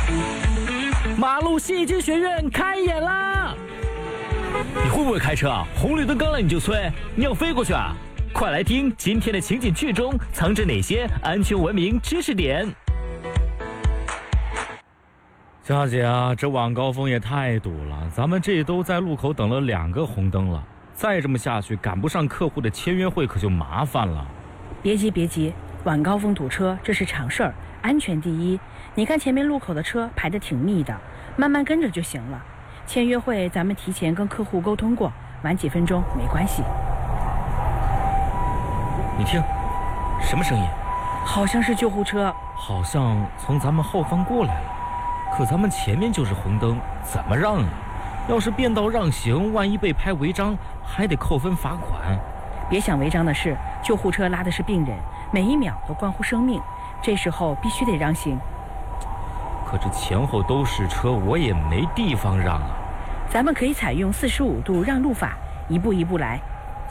马路戏剧学院开演啦！你会不会开车啊？红绿灯刚来你就催，你要飞过去啊？快来听今天的情景剧中藏着哪些安全文明知识点。 佳姐啊，这晚高峰也太堵了，咱们这都在路口等了2个红灯了，再这么下去赶不上客户的签约会可就麻烦了。 别急，晚高峰堵车这是常事儿，安全第一。你看前面路口的车排得挺密的，慢慢跟着就行了。签约会咱们提前跟客户沟通过，晚几分钟没关系。 你听，什么声音？ 好像是救护车， 好像从咱们后方过来了。可咱们前面就是红灯，怎么让啊？要是变道让行，万一被拍违章，还得扣分罚款。 别想违章的事，救护车拉的是病人，每一秒都关乎生命，这时候必须得让行。 可这前后都是车，我也没地方让啊。 咱们可以采用45度让路法，一步一步来。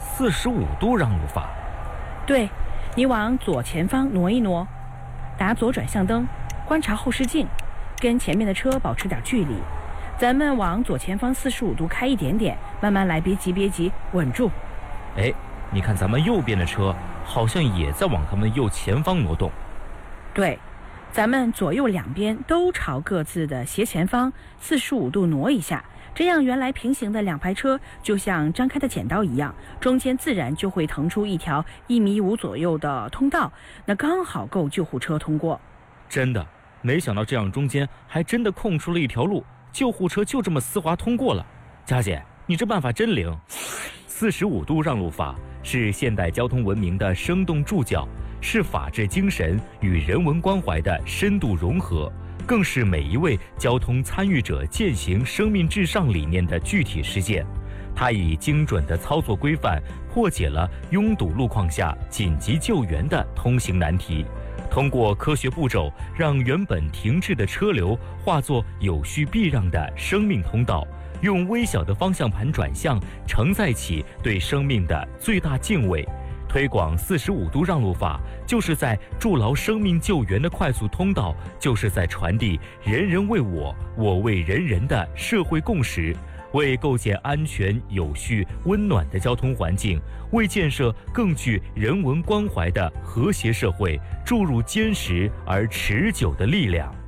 45度让路法？ 对，你往左前方挪一挪，打左转向灯，观察后视镜，跟前面的车保持点距离。咱们往左前方45度开一点点，慢慢来，别急，稳住。 哎，你看咱们右边的车好像也在往他们右前方挪动。 对，咱们左右两边都朝各自的斜前方45度挪一下，这样原来平行的2排车就像张开的剪刀一样，中间自然就会腾出一条1.5米左右的通道，那刚好够救护车通过。 真的，没想到这样中间还真的空出了一条路，救护车就这么丝滑通过了。佳姐，你这办法真灵。45度让路法是现代交通文明的生动注脚，是法治精神与人文关怀的深度融合，更是每一位交通参与者践行生命至上理念的具体实践。它以精准的操作规范破解了拥堵路况下紧急救援的通行难题，通过科学步骤让原本停滞的车流化作有序避让的生命通道，用微小的方向盘转向承载起对生命的最大敬畏。推广45度让路法，就是在筑牢生命救援的快速通道，就是在传递人人为我，我为人人的社会共识，为构建安全、有序、温暖的交通环境，为建设更具人文关怀的和谐社会注入坚实而持久的力量。